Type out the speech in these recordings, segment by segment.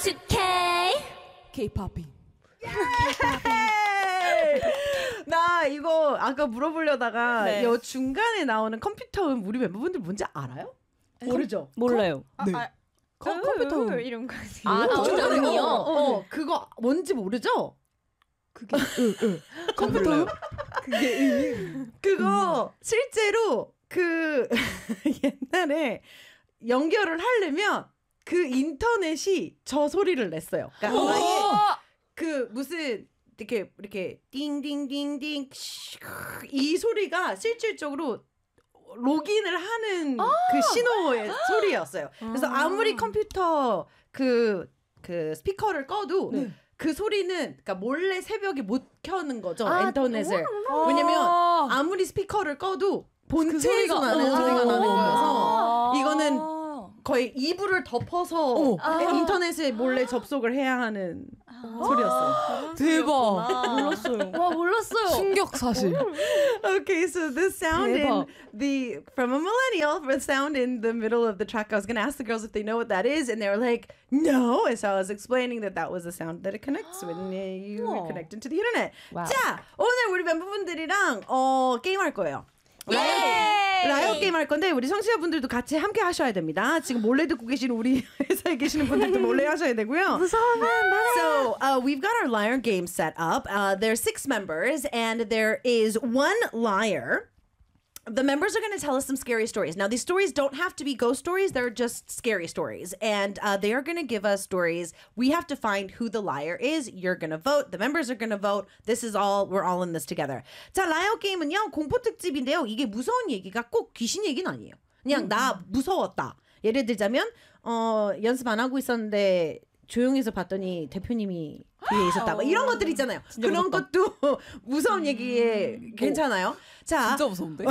K-팝이. 나 이거 아까 물어보려다가 네. 여 중간에 나오는 컴퓨터음 우리 멤버분들 뭔지 알아요? 모르죠? 몰라요. 네. 컴퓨터 이런 거. 중간음이요? 그거 뭔지 모르죠? 그게 컴퓨터 그거 실제로 그 옛날에 연결을 하려면 그 인터넷이 저 소리를 냈어요. 그러니까 아예 그 무슨 이렇게 띵띵띵띵 이 소리가 실질적으로 로gin을 하는 그 신호의 소리였어요. 그래서 아무리 컴퓨터 그 스피커를 꺼도 그 소리는 그러니까 몰래 새벽에 못 켜는 거죠. 인터넷을. 왜냐면 아무리 스피커를 꺼도 본체에서 나는 소리가 나는 거여서 이거는 거의 이불을 덮어서 인터넷에 몰래 접속을 해야 하는 소리였어요. 대박. 몰랐어요. 와 몰랐어요. 충격 사실. Okay, so the sound 대박. from a millennial, the sound in the middle of the track, I was going to ask the girls if they know what that is, and they were like, no. And so I was explaining that was the sound that it connects when you connect into the internet. Wow. 자, 오늘 우리 멤버분들이랑 게임할 거예요. 라이어 게임 할 건데 우리 청취자분들도 같이 함께 하셔야 됩니다. 지금 몰래 듣고 계시는 우리 회사에 계시는 분들도 몰래 하셔야 되고요. So we've got our liar game set up. There's 6 members and there is 1 liar. The members are going to tell us some scary stories. Now, these stories don't have to be ghost stories. They're just scary stories. And they are going to give us stories. We have to find who the liar is. You're going to vote. The members are going to vote. This is all, we're all in this together. 자, 라이어 게임은요, 공포 특집인데요. 이게 무서운 얘기가 꼭 귀신 얘기는 아니에요. 그냥 나 무서웠다. 예를 들자면, 연습 안 하고 있었는데, 조용해서 봤더니 대표님이 뒤에 있었다. 뭐 이런 것들 있잖아요. 그런 무섭다. 것도 무서운 얘기에 괜찮아요. 자, 진짜 무서운데.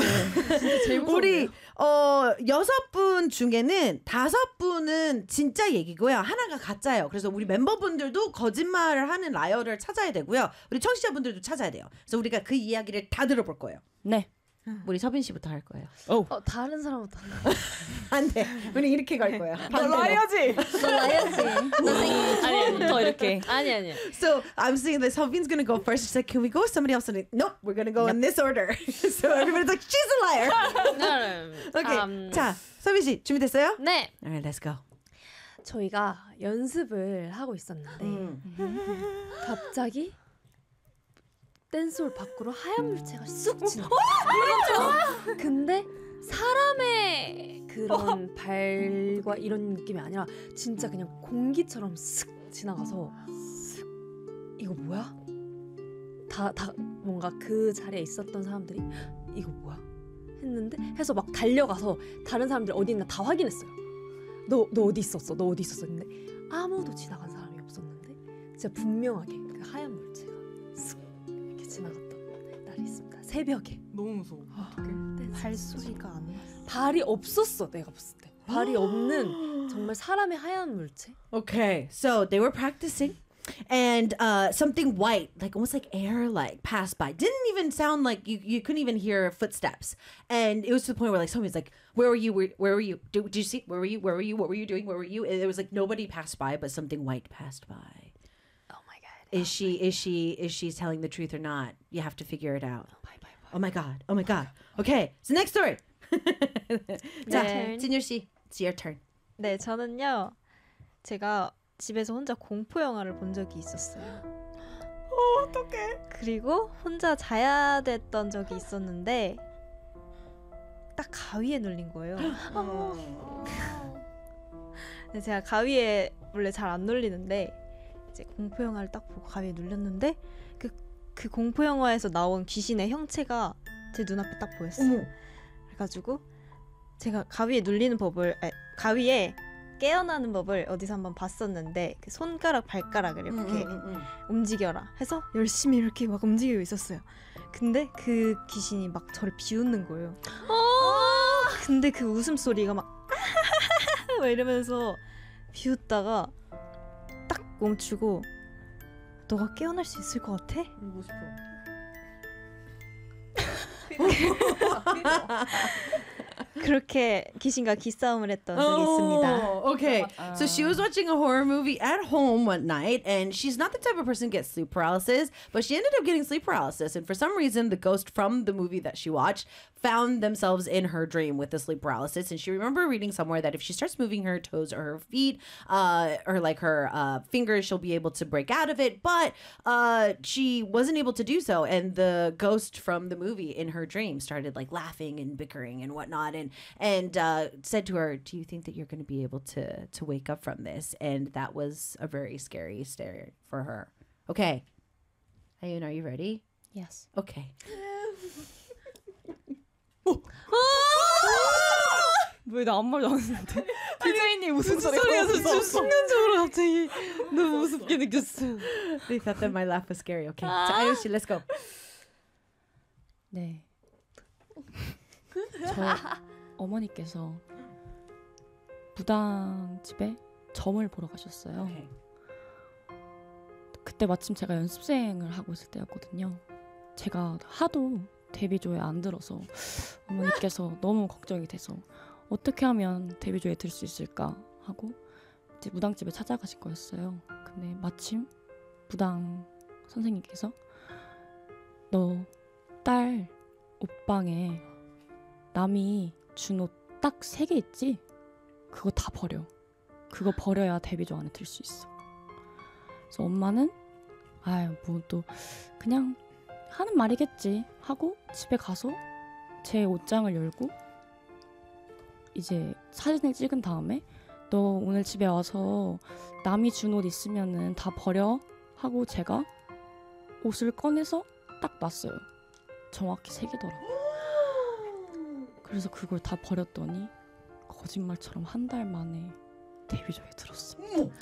우리 6분 중에는 5분은 진짜 얘기고요. 하나가 가짜예요. 그래서 우리 멤버분들도 거짓말을 하는 라이어를 찾아야 되고요. 우리 청취자분들도 찾아야 돼요. 그래서 우리가 그 이야기를 다 들어볼 거예요. 네. 우리 서빈 씨부터 할 거예요. 다른 사람부터. 안 돼. 우리 이렇게 갈 거야. 라이어지. 나야지. 아니, 더 이렇게. 아니. So I'm saying that Sophine's gonna go first. She's like, "Can we go?" Somebody else said, "Nope, we're gonna go in this order." So everybody's like, "She's a liar." Okay. 자, 서빈 씨 준비됐어요? 네. Alright, let's go. 저희가 연습을 하고 있었는데 갑자기 댄스홀 밖으로 하얀 물체가 쑥 지나가. 근데 사람의 그런 발과 이런 느낌이 아니라 진짜 그냥 공기처럼 슥 지나가서 이거 뭐야? 다 뭔가 그 자리에 있었던 사람들이 이거 뭐야? 했는데 해서 막 달려가서 다른 사람들이 어디 있나 다 확인했어요. 너 어디 있었어? 너 어디 있었어? 근데 아무도 지나간 사람이 없었는데 진짜 분명하게 그 하얀 물체가 슥 이렇게 지나갔던 날이 있습니다. 새벽에. 너무 무서워. 발소리가 안 났어. 발이 없었어. 내가 봤을 때 발이 없는 정말 사람의 하얀 물체. Okay, so they were practicing. And something white, like almost like air, like passed by. Didn't even sound like you couldn't even hear footsteps. And it was to the point where like somebody's like, "Where were you? Where were you? Did you see? Where were you? Where were you? What were you doing? Where were you?" And it was like nobody passed by, but something white passed by. Oh my god. Is she telling the truth or not? You have to figure it out. Oh my god. Oh my god. Okay, so next story. 자, 진율 씨, it's your turn. 네, 저는요. 제가 집에서 혼자 공포 영화를 본 적이 있었어요. 어떡해. 그리고 혼자 자야 됐던 적이 있었는데 딱 가위에 눌린 거예요. 근데 제가 가위에 원래 잘 안 눌리는데 이제 공포 영화를 딱 보고 가위에 눌렸는데 그 공포 영화에서 나온 귀신의 형체가 제 눈앞에 딱 보였어요. 그래가지고 제가 가위에 눌리는 법을 가위에 깨어나는 법을 어디서 한번 봤었는데 그 손가락 발가락을 이렇게 움직여라 해서 열심히 이렇게 막 움직이고 있었어요. 근데 그 귀신이 막 저를 비웃는 거예요. 근데 그 웃음소리가 막 이러면서 비웃다가 딱 멈추고 너가 깨어날 수 있을 것 같아? 보고 싶어. 그렇게 귀신과 기싸움을 했던 적이 있습니다. Oh, okay. So she was watching a horror movie at home one night, and she's not the type of person to get sleep paralysis, but she ended up getting sleep paralysis. And for some reason, the ghost from the movie that she watched found themselves in her dream with the sleep paralysis. And she remembered reading somewhere that if she starts moving her toes or her feet, or like her fingers, she'll be able to break out of it. But she wasn't able to do so. And the ghost from the movie in her dream started like laughing and bickering and whatnot, and said to her, "Do you think that you're going to be able to wake up from this?" And that was a very scary stare for her. Okay, Ayun, are you ready? Yes. Okay. 왜 나 아무 말도 안 했는데? 디제이님 웃음소리가 진짜 순간적으로 갑자기 너무 무섭게 느꼈어. They thought that my laugh was scary. Okay, so Ayun, let's go. 네. 저 어머니께서 무당집에 점을 보러 가셨어요. Okay. 그때 마침 제가 연습생을 하고 있을 때였거든요. 제가 하도 데뷔조에 안 들어서 어머니께서 너무 걱정이 돼서 어떻게 하면 데뷔조에 들 수 있을까 하고 이제 무당집에 찾아가신 거였어요. 근데 마침 무당 선생님께서 너 딸 옷방에 남이 준 옷 딱 3개 있지? 그거 다 버려. 그거 버려야 데뷔조 안에 들 수 있어. 그래서 엄마는 아유 뭐 또 그냥 하는 말이겠지 하고 집에 가서 제 옷장을 열고 이제 사진을 찍은 다음에 너 오늘 집에 와서 남이 준 옷 있으면은 다 버려 하고 제가 옷을 꺼내서 딱 놨어요. 정확히 3개더라고요. 그래서 그걸 다 버렸더니 거짓말처럼 한 달 만에 데뷔조에 들었습니다.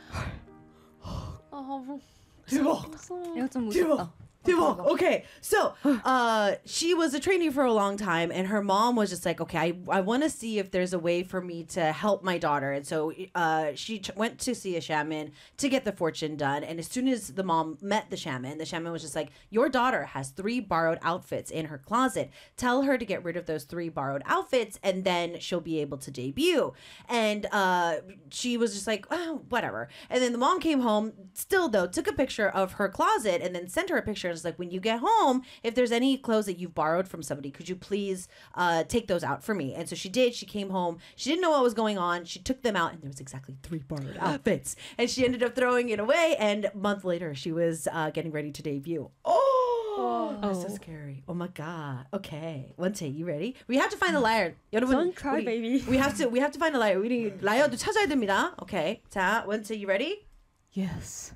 대박. 이거 좀 무섭다. 대박. Okay, so she was a trainee for a long time, and her mom was just like, okay, I want to see if there's a way for me to help my daughter. And so she went to see a shaman to get the fortune done. And as soon as the mom met the shaman was just like, your daughter has 3 borrowed outfits in her closet. Tell her to get rid of those 3 borrowed outfits, and then she'll be able to debut. And she was just like, oh, whatever. And then the mom came home, still though, took a picture of her closet and then sent her a picture. It's like, when you get home, if there's any clothes that you've borrowed from somebody, could you please take those out for me? And so she did. She came home. She didn't know what was going on. She took them out, and there was exactly 3 borrowed outfits. And she ended up throwing it away. And a month later, she was getting ready to debut. Oh, that's so scary. Oh my god. Okay, 원채, you ready? We have to find the liar. 여러분, Don't cry, baby. We have to find the liar. 우리 라이어도 찾아야 됩니다. Okay. 자, 원채, you ready? Yes.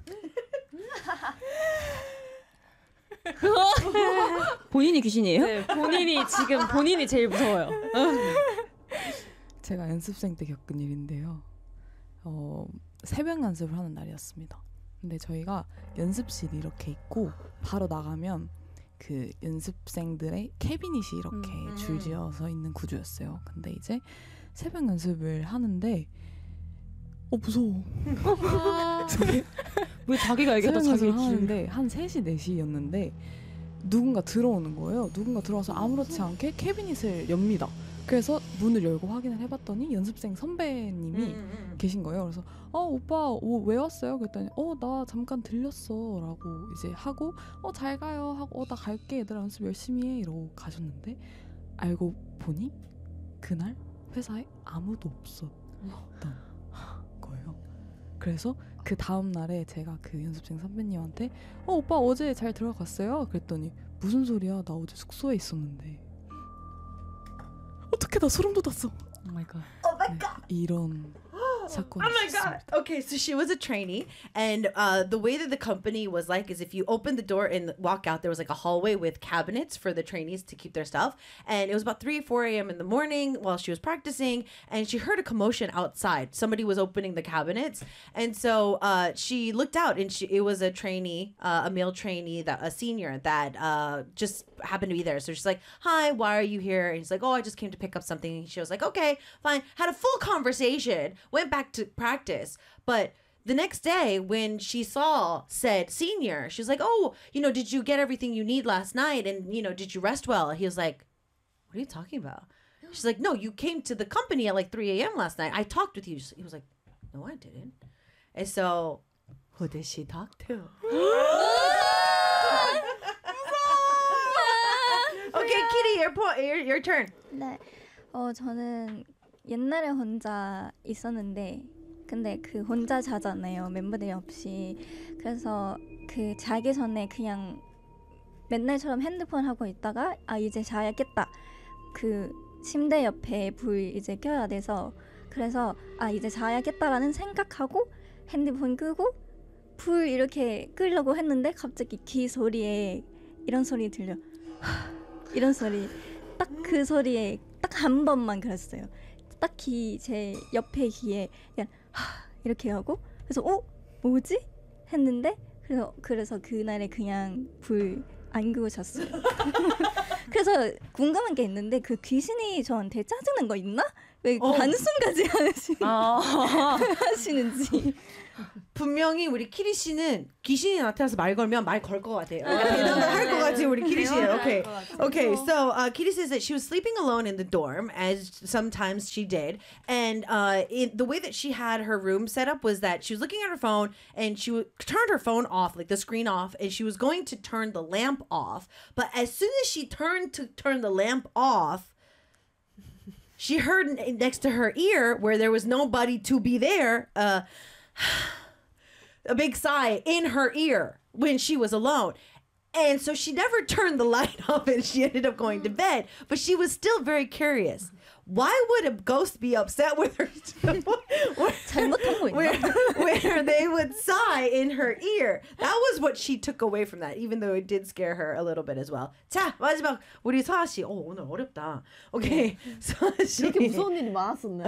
본인이 귀신이에요? 네, 본인이 제일 무서워요. 제가 연습생 때 겪은 일인데요. 새벽 연습을 하는 날이었습니다. 근데 저희가 연습실이 이렇게 있고 바로 나가면 그 연습생들의 캐비닛이 이렇게 줄지어서 있는 구조였어요. 근데 이제 새벽 연습을 하는데 무서워. 왜 자기가 얘기했다 새벽 자기 연습을 하는데 한 3시, 4시였는데 누군가 들어오는 거예요. 누군가 들어와서 아무렇지 않게 캐비닛을 엽니다. 그래서 문을 열고 확인을 해봤더니 연습생 선배님이 계신 거예요. 그래서 오빠 왜 왔어요? 그랬더니 나 잠깐 들렸어 라고 이제 하고 잘 가요 하고 나 갈게 얘들아 연습 열심히 해 이러고 가셨는데 알고 보니 그날 회사에 아무도 없었던 거예요. 그래서 그 다음 날에 제가 그 연습생 선배님한테 오빠 어제 잘 들어갔어요? 그랬더니 무슨 소리야 나 어제 숙소에 있었는데 어떻게 나 소름 돋았어. Oh my god. Oh my god. 이런 사건이 Oh my god. 있었습니다. Okay, so she was a trainee, and the way that the company was like is if you open the door and walk out, there was like a hallway with cabinets for the trainees to keep their stuff. And it was about 4 a.m. in the morning while she was practicing, and she heard a commotion outside. Somebody was opening the cabinets, and so she looked out, and it was a trainee, a male trainee, a senior that just happened to be there. So she's like, "Hi, why are you here?" And he's like, "Oh, I just came to pick up something." And she was like, "Okay, fine." Had a full conversation, went back to practice. But the next day when she saw said senior, she was like, "Oh, did you get everything you need last night? And, did you rest well?" He was like, "What are you talking about?" She's like, no, you came to the company at like 3 a.m. last night. I talked with you. He was like, no, I didn't. And so, who did she talk to? Okay, Kitty, your turn. 네, 저는 옛날에 혼자 있었는데 근데 그 혼자 자잖아요. 멤버들이 없이. 그래서 그 자기 전에 그냥 맨날처럼 핸드폰 하고 있다가 아 이제 자야겠다. 그 침대 옆에 불 이제 켜야 돼서 그래서 아 이제 자야겠다라는 생각하고 핸드폰 끄고 불 이렇게 끄려고 했는데 갑자기 귀 소리에 이런 소리 들려. 이런 소리 딱 그 소리에 딱 한 번만 그랬어요. 딱히 제 옆에 귀에 그냥 이렇게 하고 그래서 뭐지? 했는데 그래서 그날에 그냥 불 안 끄고 잤어요. 그래서 궁금한 게 있는데 그 귀신이 저한테 짜증난 거 있나? 왜 단숨까지 하시는지. 분명히 우리 키리 씨는 귀신이 나타나서 말 걸면 말 걸 것 같아요. 대답을 할 것 같지 우리 키리 씨. Okay, okay. So Kitty says that she was sleeping alone in the dorm, as sometimes she did, and the way that she had her room set up was that she was looking at her phone and she turned her phone off, like the screen off, and she was going to turn the lamp off. But as soon as she turned to turn the lamp off, she heard next to her ear, where there was nobody to be there, a big sigh in her ear when she was alone. And so she never turned the light off and she ended up going to bed. But she was still very curious. Why would a ghost be upset with her? 잘못한 거 있나? where they would sigh in her ear. That was what she took away from that, even though it did scare her a little bit as well. 자, 마지막 우리 서아 씨. 오늘 어렵다. 오케이. 서아 씨. 이렇게 무서운 일이 많았었네.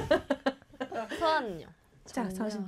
서아는요? 자, 서아 씨.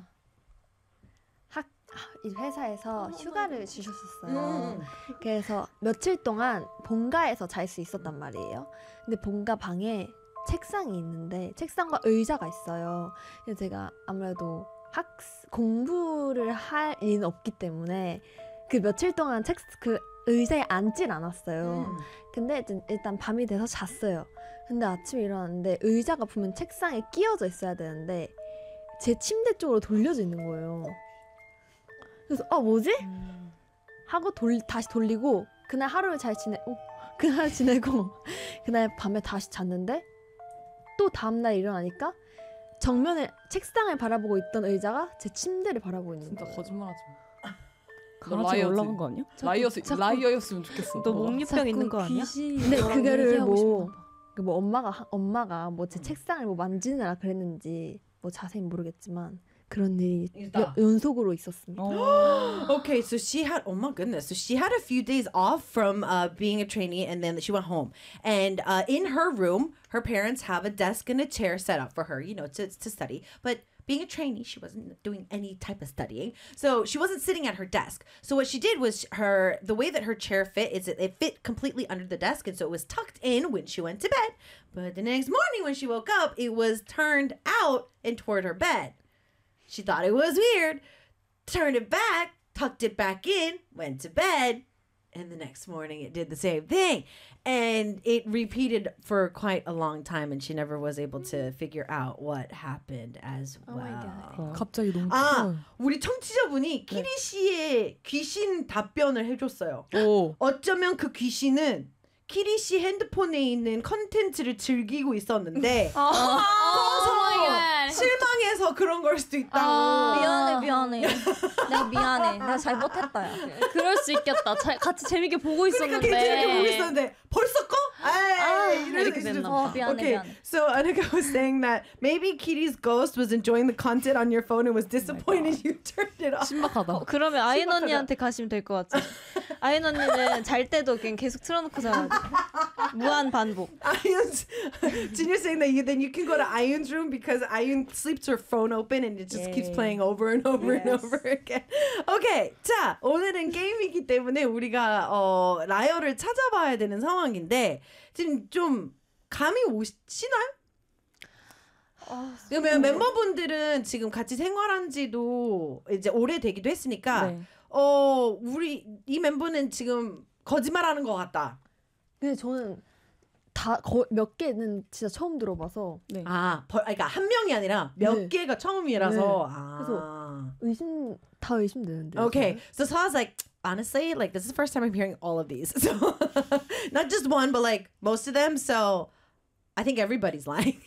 이 회사에서 휴가를 주셨었어요. 그래서 며칠 동안 본가에서 잘 수 있었단 말이에요. 근데 본가 방에 책상이 있는데 책상과 의자가 있어요. 그래서 제가 아무래도 공부를 할 일은 없기 때문에 그 며칠 동안 그 의자에 앉질 않았어요. 근데 일단 밤이 돼서 잤어요. 근데 아침에 일어났는데 의자가 보면 책상에 끼워져 있어야 되는데 제 침대 쪽으로 돌려져 있는 거예요. 그래서 뭐지? 하고 다시 돌리고 그날 하루를 그날 지내고 그날 밤에 다시 잤는데 또 다음날 일어나니까 정면에 책상을 바라보고 있던 의자가 제 침대를 바라보고 있는 진짜 거예요. 거짓말하지 마. 너 강아지 라이어지. 올라간 거 아니야? 라이어였으면 좋겠어. 너 목류병 있는 거 아니야? 근데 그거를 뭐 엄마가 뭐 제 책상을 뭐 만지느라 그랬는지 뭐 자세히 모르겠지만 그런 일이 연속으로 있었습니다. Okay, so she had, oh my goodness. So she had a few days off from being a trainee and then she went home. And in her room, her parents have a desk and a chair set up for her, you know, to study. But being a trainee, she wasn't doing any type of studying. So she wasn't sitting at her desk. So what she did was the way that her chair fit is that it fit completely under the desk. And so it was tucked in when she went to bed. But the next morning when she woke up, it was turned out and toward her bed. She thought it was weird, turned it back, tucked it back in, went to bed, and the next morning it did the same thing. And it repeated for quite a long time, and she never was able to figure out what happened as well. 갑자기 너무 우리 청취자분이 키리 씨의 귀신 답변을 해줬어요. 오. 어쩌면 그 귀신은 키리 씨 핸드폰에 있는 컨텐츠를 즐기고 있었는데 실망해서 그런 걸 수도 있다고. 미안해. 내가 미안해. 내가 잘못했다. 야. 그럴 수 있겠다. 같이 재밌게 보고 있었는데. 그러니까 재밌게 보고 있었는데 벌써 꺼? 이렇게 됐나 봐. Okay, so Anika was saying that maybe Kitty's ghost was enjoying the content on your phone and was disappointed you turned it off. 신박하다. 그러면 아인 언니한테 가시면 될 것 같아. 아인 언니는 잘 때도 그냥 계속 틀어놓고 자요. 무한 반복. Ayun's, Junior's saying that then you can go to Ayun's room because Ayun sleeps her phone open and it just keeps playing over and over and over again. Okay, 자 오늘은 게임이기 때문에 우리가 라이어를 찾아봐야 되는 상황인데 지금 좀 감이 오시나요? 그러면 멤버분들은 지금 같이 생활한 지도 이제 오래되기도 했으니까 네. 우리 이 멤버는 지금 거짓말하는 것 같다. 근데 저는 몇 개는 진짜 처음 들어봐서 네. 그러니까 한 명이 아니라 몇 네. 개가 처음이라서. 다 의심되는데. Okay, so I was like, honestly, like this is the first time I'm hearing all of these. So not just one, but like most of them. So I think everybody's lying.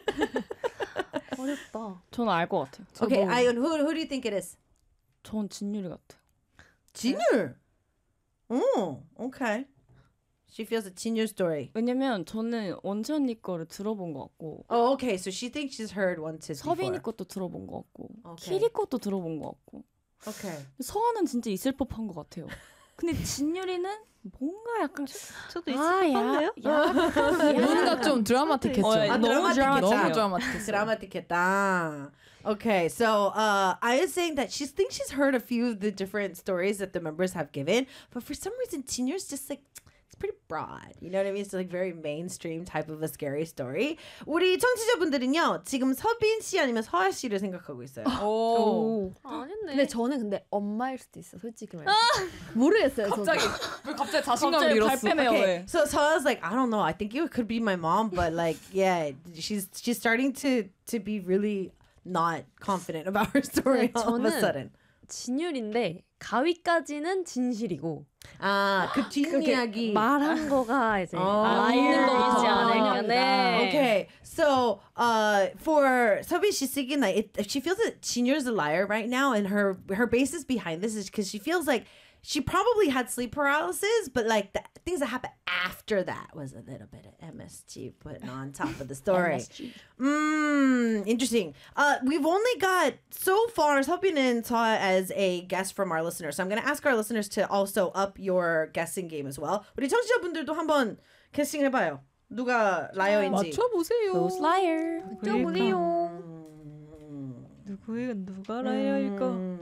어렵다. 저는 알 것 같아요. Okay, Ion, who do you think it is? 전 진유리 같아요. 진율. Oh, okay. She feels it's Jin율's story. 왜냐면 저는 원지 언니 거를 들어본 것 같고 Oh, okay. So she thinks she's heard one tis 서빈이 before. 것도 들어본 것 같고 오케이. 키리 것도 들어본 것 같고 Okay. 서아는 진짜 있을 법한 것 같아요. 근데 진유리는 뭔가 약간 저도 있을 법한데요? 뭔가 좀 드라마틱했죠. 너무 드라마틱했다. 너무 드라마틱했어요. 드라마틱했다. Okay, so I was saying that she thinks she's heard a few of the different stories that the members have given, but for some reason, Jin율's just like it's pretty broad. You know what I mean? It's like very mainstream type of a scary story. 우리 청취자분들은요, 지금 서빈 씨 아니면 서아 씨를 생각하고 있어요. 오. 아니네. 근데 저는 엄마일 수도 있어. 솔직히 말해. 모르겠어요. 갑자기 저도. 왜 갑자기 자신감을 갑자기 잃었어? 발뺌해요. Okay, 왜? so I was like, I don't know. I think it could be my mom, but like, yeah, she's starting to be really not confident about her story 네, all of a 저는 sudden. 진율인데 가위까지는 진실이고 그 뒷이야기. 말한 거가 이제 라이어이지 않을까. 네. Okay, so for Sobi Shisigina, she feels that Jin율's a liar right now, and her basis behind this is because she feels like she probably had sleep paralysis, but like the things that happened after that was a little bit of MSG putting on top of the story. Interesting. We've only got so far Sobi는 Toa as a guest from our listeners, so I'm going to ask our listeners to also up your guessing game as well. 우리 청취자분들도 한번 캐스팅 해봐요. 누가 라이어인지. 맞춰보세요. Who's liar? 누가 라이어일까?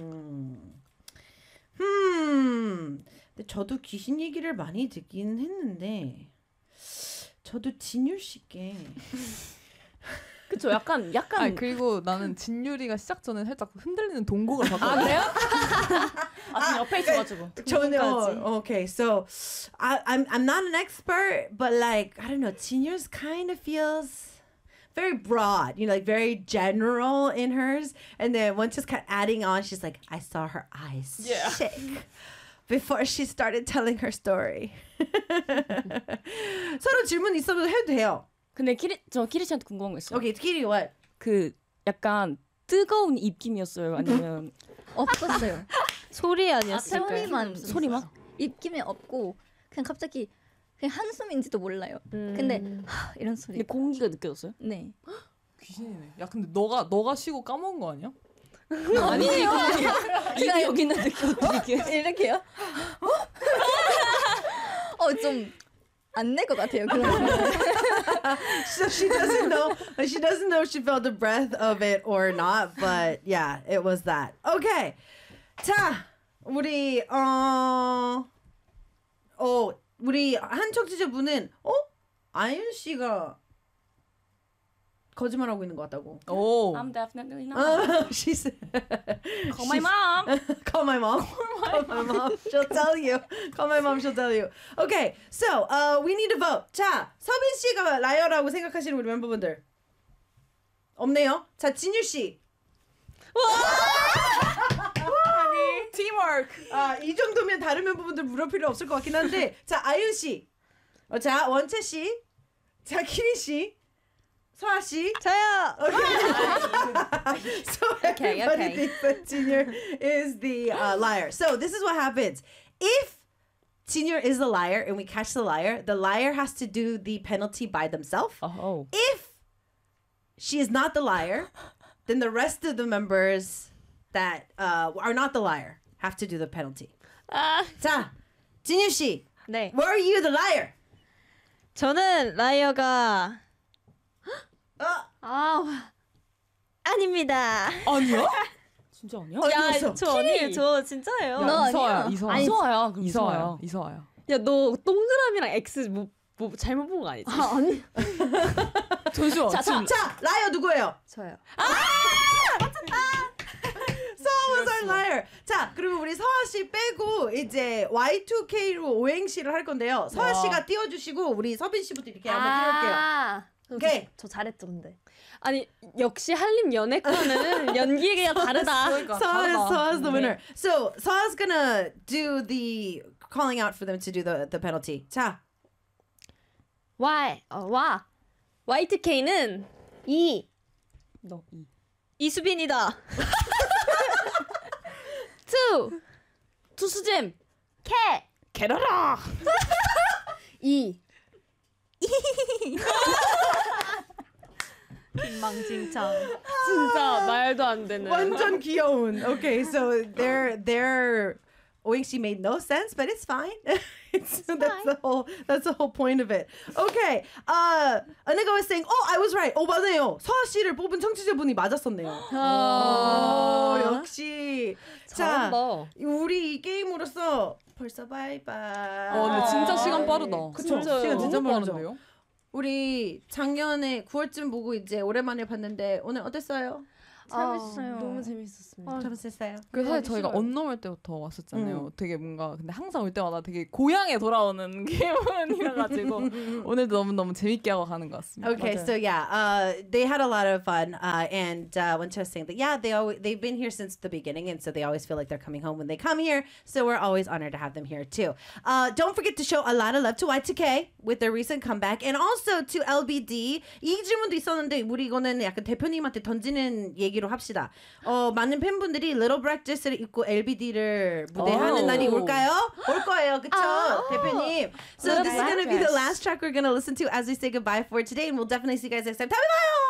근데 저도 귀신 얘기를 많이 듣긴 했는데 저도 진율 씨께 그쵸 약간 아니, 그리고 나는 진유리가 시작 전에 살짝 흔들리는 동공을 봤거든요. 그래요? 지금 옆에 있어가지고 저는 okay, so I'm not an expert, but like I don't know, 진율's kind of feels very broad, you know, like very general in hers. And then once just kind of adding on, she's like, I saw her eyes shake before she started telling her story. 서로 질문 있어도 해도 돼요. 근데 키리 씨한테 궁금한 거 있어요. Okay, Kitty, what? 그 약간 뜨거운 입김이었어요? 아니면 없었어요. 소리 아니었을까요? 소리만 입김이 없고 그냥 갑자기 그냥 한숨인지도 몰라요. 근데 이런 소리. 근데 공기가 느껴졌어요? 네. 귀신이네. 야 근데 너가 쉬고 까먹은 거 아니야? 아니지 제가 여기 있는데 어떻게 이렇게요? 좀 안 낼 것 같아요. 그런 So she doesn't know. She doesn't know if she felt the breath of it or not. But yeah, it was that. Okay. 자, 우리 우리 한 청취자분은 아윤 씨가 거짓말하고 있는 것 같다고. 오. I'm definitely not. She said, Call my mom. Call my mom. Call my mom. She'll tell you. Call my mom. She'll tell you. Okay. So we need to vote. 자, 서빈 씨가 라이어라고 생각하시는 우리 멤버분들 없네요. 자, 진유 씨. 팀워크. 이 정도면 다른 멤버분들 물을 필요 없을 것 같긴 한데, 자, 아윤 씨, 자, 원채 씨, 자, 키리 씨, 서아 씨. 저요. So everybody thinks that Junior is the liar. So this is what happens. If Junior is the liar and we catch the liar has to do the penalty by themselves. Oh. If she is not the liar, then the rest of the members that are not the liar have to do the penalty. 자, 진유 씨, 네. were you the liar? 저는 라이어가 아닙니다. 아니야? 진짜 아니야? 어디였어? 저 아니에요. 저 진짜예요. 너 아니야. 이서아야. 그럼 이서아야. 야, 너 동그라미랑 X 뭐 잘못 본 거 아니지? 아니. 잠시만. 자, 라이어 누구예요? 저요. So was our liar. 자, 그러면 우리 서아 씨 빼고 이제 Y2K로 오행시를 할 건데요. 서아 씨가 띄워주시고 우리 서빈 씨부터 이렇게 한번 띄울게요. 오케이. 저 잘했죠 근데. 아니 역시 한림 연예과는 연기가 다르다. Soa's the winner. So Soa's gonna do the calling out for them to do the penalty. 자, 와. Y2K는 너 이. 이수빈이다. 투수잼 개라라. 망진창. 진짜 말도 안 되는. 완전 귀여운. Okay, so their oingshi made no sense, but it's fine. That's the whole point of it. Okay. Annika was saying, I was right. 맞네요. 서아 씨를 뽑은 청취자분이 맞았었네요. 역시. 자, 잘한다. 우리 이 게임으로써 벌써 바이바이. 근데 진짜 시간 빠르다. 그쵸? 진짜요. 시간 진짜 너무 빠르죠. 빠른데요? 우리 작년에 9월쯤 보고 이제 오랜만에 봤는데 오늘 어땠어요? 재밌어요. 너무 재밌었습니다. 재밌었어요. 그래서 사실 저희가 언넘을 때부터 왔었잖아요. 되게 뭔가 근데 항상 올 때마다 되게 고향에 돌아오는 기분이라 가지고 오늘도 너무 재밌게 하고 가는 것 같습니다. Okay, 맞아요. so yeah, they had a lot of fun, and when was saying that, yeah, they've been here since the beginning, and so they always feel like they're coming home when they come here. So we're always honored to have them here too. Don't forget to show a lot of love to Y2K with their recent comeback, and also to LBD. 이 질문도 있었는데 우리 이거는 약간 대표님한테 던지는 얘기로 합시다. 많은 팬분들이 Little Breakfast를 입고 LBD를 무대하는 날이 올까요? 올 거예요, 그쵸? 대표님. So this is gonna be the last track we're gonna listen to as we say goodbye for today, and we'll definitely see you guys next time. 다음에 봐요.